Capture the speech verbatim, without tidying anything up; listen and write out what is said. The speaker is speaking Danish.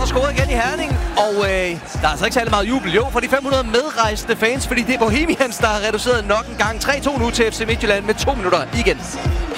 der scoret igen i Herning. Og øh, der er altså ikke særlig meget jubel, jo, for de fem hundrede medrejsende fans, fordi det er Bohemians, der har reduceret nok en gang. tre to nu til F C Midtjylland med to minutter igen.